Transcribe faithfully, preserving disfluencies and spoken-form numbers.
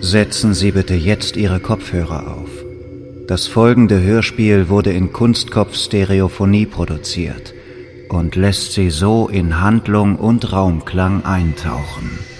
Setzen Sie bitte jetzt Ihre Kopfhörer auf. Das folgende Hörspiel wurde in Kunstkopf-Stereophonie produziert und lässt Sie so in Handlung und Raumklang eintauchen.